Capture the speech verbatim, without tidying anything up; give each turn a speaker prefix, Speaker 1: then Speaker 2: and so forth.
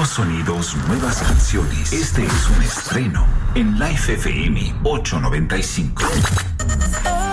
Speaker 1: Nuevos sonidos, nuevas canciones. Este es un estreno en Life F M ochocientos noventa y cinco.